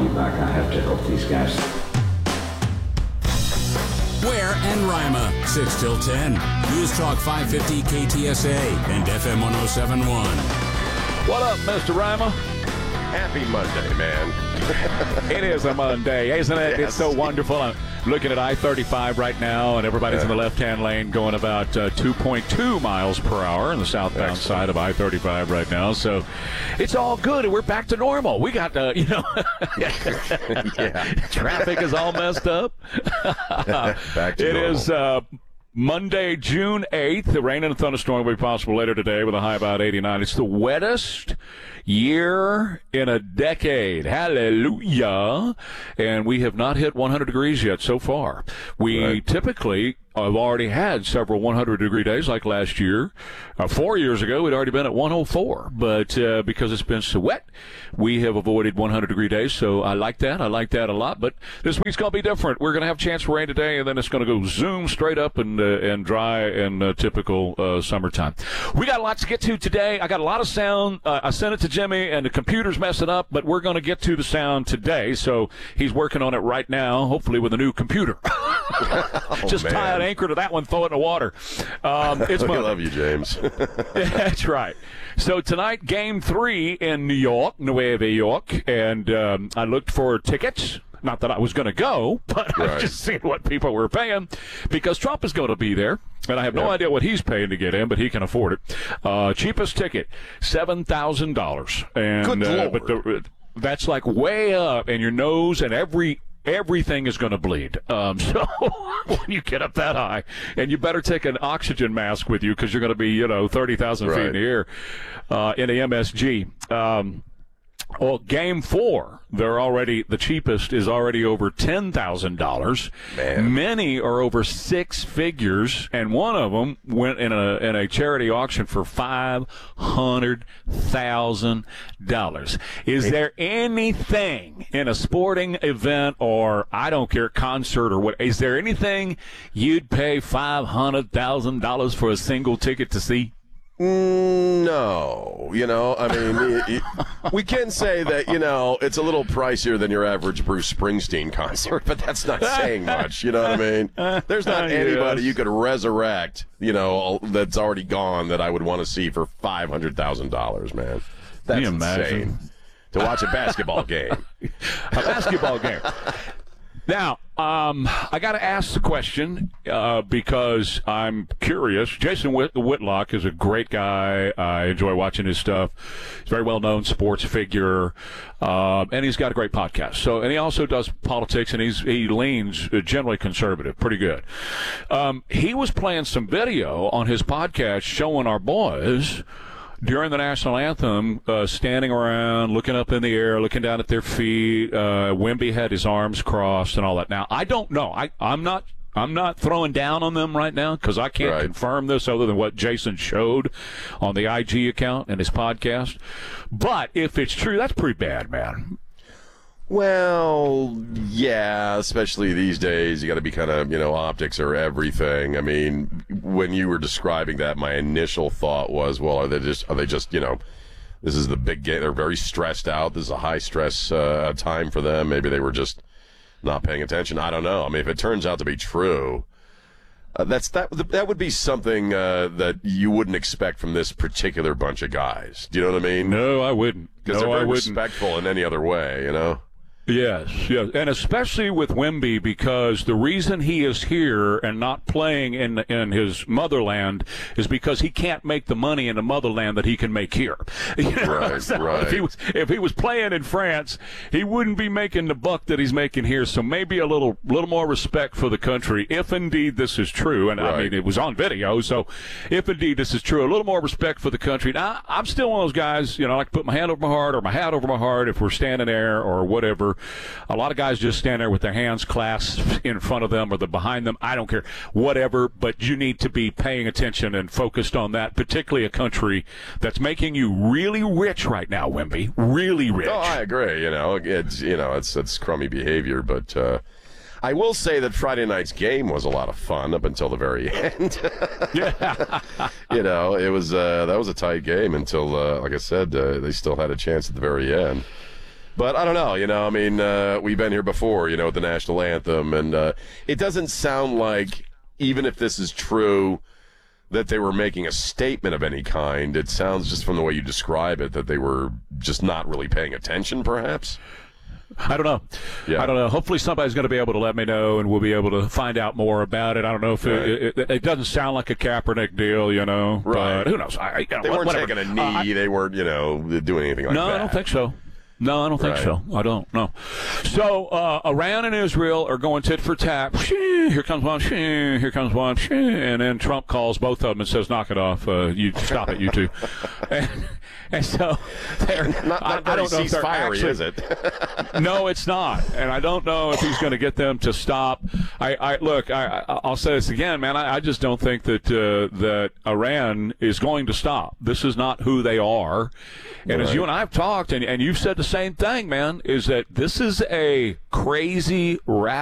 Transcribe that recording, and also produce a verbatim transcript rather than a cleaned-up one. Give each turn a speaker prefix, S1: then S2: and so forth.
S1: call you back. I have to help these guys.
S2: Ware and Rima, six till ten. News Talk five fifty K T S A and F M one oh seven point one.
S3: What up, Mister Rima?
S4: Happy Monday, man.
S3: It is a Monday, isn't it?
S4: Yes.
S3: It's so wonderful. I'm looking at I thirty-five right now, and everybody's
S4: Yeah.
S3: in the left-hand lane going about uh, two point two miles per hour on the southbound
S4: Excellent.
S3: side of I thirty-five right now. So it's all good, and we're back to normal. We got, uh, you know,
S4: Yeah.
S3: traffic is all messed up.
S4: Back to
S3: It
S4: normal.
S3: is uh, Monday, June eighth. The rain and thunderstorm will be possible later today with a high about eighty-nine. It's the wettest year in a decade. Hallelujah. And we have not hit one hundred degrees yet so far. We
S4: Right.
S3: typically have already had several one hundred degree days like last year. Uh, four years ago, we'd already been at one oh four. But uh, because it's been so wet, we have avoided one hundred degree days. So I like that. I like that a lot. But this week's going to be different. We're going to have a chance for rain today, and then it's going to go zoom straight up and uh, and dry in uh, typical uh, summertime. We got a lot to get to today. I got a lot of sound. Uh, I sent it to Jimmy, and the computer's messing up, but we're going to get to the sound today. So he's working on it right now, hopefully with a new computer. Just
S4: Oh,
S3: tie
S4: man.
S3: an anchor to that one, throw it in the water. Um, it's
S4: I
S3: Monday.
S4: love you, James.
S3: That's right. So tonight, game three in New York, Nueva York, and um, I looked for tickets. Not that I was going to go, but I
S4: Right.
S3: was just seeing what people were paying because Trump is going to be there, and I have no
S4: Yeah.
S3: idea what he's paying to get in, but he can afford it. Uh, cheapest ticket, seven thousand dollars. And
S4: Good
S3: uh,
S4: Lord.
S3: but the, that's like way up, and your nose and every everything is going to bleed. Um, so when you get up that high, and you better take an oxygen mask with you because you're going to be, you know, thirty thousand feet
S4: Right.
S3: in the air uh, in the M S G. Um, well, game four, they're already, the cheapest is already over ten thousand dollars.
S4: Man.
S3: Many are over six figures, and one of them went in a in a charity auction for five hundred thousand dollars. Is there anything in a sporting event or, I don't care, concert or what, is there anything you'd pay five hundred thousand dollars for a single ticket to see?
S4: No, you know, I mean, y- y- we can say that, you know, it's a little pricier than your average Bruce Springsteen concert, but that's not saying much, you know what I mean? There's not anybody
S3: Yes.
S4: you could resurrect, you know, that's already gone that I would want to see for five hundred thousand dollars, man. That's
S3: you imagine?
S4: insane. To watch a basketball game.
S3: A basketball game. Now, um, I got to ask the question uh, because I'm curious. Jason Whit- Whitlock is a great guy. I enjoy watching his stuff. He's a very well-known sports figure, um, and he's got a great podcast. So, and he also does politics, and he's he leans generally conservative, pretty good. Um, he was playing some video on his podcast showing our boys during the national anthem, uh, standing around, looking up in the air, looking down at their feet. Uh, Wemby had his arms crossed and all that. Now, I don't know. I, I'm not. I'm not throwing down on them right now because I can't
S4: Right.
S3: confirm this other than what Jason showed on the I G account and his podcast. But if it's true, that's pretty bad, man.
S4: Well, yeah, especially these days, you got to be kind of, you know, optics are everything. I mean, when you were describing that, my initial thought was, well, are they just, are they just, you know, this is the big game. They're very stressed out. This is a high stress uh, time for them. Maybe they were just not paying attention. I don't know. I mean, if it turns out to be true, uh, that's that. That would be something uh, that you wouldn't expect from this particular bunch of guys. Do you know what I mean?
S3: No, I wouldn't.
S4: Because
S3: no,
S4: they're
S3: I
S4: very
S3: wouldn't.
S4: respectful in any other way, you know?
S3: Yes, yes, and especially with Wemby, because the reason he is here and not playing in in his motherland is because he can't make the money in the motherland that he can make here. You know?
S4: Right,
S3: So
S4: right.
S3: If he was if he was playing in France, he wouldn't be making the buck that he's making here. So maybe a little little more respect for the country, if indeed this is true. And I
S4: Right.
S3: mean, it was on video, so if indeed this is true, a little more respect for the country. Now, I'm still one of those guys. You know, I like to put my hand over my heart or my hat over my heart if we're standing there or whatever. A lot of guys just stand there with their hands clasped in front of them or the behind them. I don't care, whatever. But you need to be paying attention and focused on that, particularly a country that's making you really rich right now, Wemby. Really rich.
S4: Oh, I agree. You know, it's you know, it's it's crummy behavior, but uh, I will say that Friday night's game was a lot of fun up until the very end.
S3: Yeah.
S4: You know, it was uh, that was a tight game until, uh, like I said, uh, they still had a chance at the very end. But I don't know, you know, I mean, uh, we've been here before, you know, with the national anthem, and uh, it doesn't sound like, even if this is true, that they were making a statement of any kind. It sounds, just from the way you describe it, that they were just not really paying attention, perhaps.
S3: I don't know.
S4: Yeah.
S3: I don't know. Hopefully somebody's going to be able to let me know, and we'll be able to find out more about it. I don't know if
S4: Right.
S3: it, it, it doesn't sound like a Kaepernick deal, you know.
S4: Right.
S3: But who knows? I, you know,
S4: They weren't
S3: whatever.
S4: taking a knee.
S3: Uh, I,
S4: they weren't, you know, doing anything like
S3: no,
S4: that.
S3: I don't think so. No, I don't think
S4: Right.
S3: so. I don't. No. So uh, Iran and Israel are going tit for tat. Here comes one. Here comes one. And then Trump calls both of them and says, "Knock it off. Uh, you stop it, you two." and, and so they're
S4: Not, not
S3: I, I
S4: very
S3: don't know if they're
S4: ceasefire-y,
S3: actually,
S4: is it?
S3: No, it's not, and I don't know if he's going to get them to stop. I, I look. I, I'll say this again, man. I, I just don't think that uh, that Iran is going to stop. This is not who they are. And
S4: Right.
S3: as you and I have talked, and, and you've said the same thing, man, is that this is a crazy, radical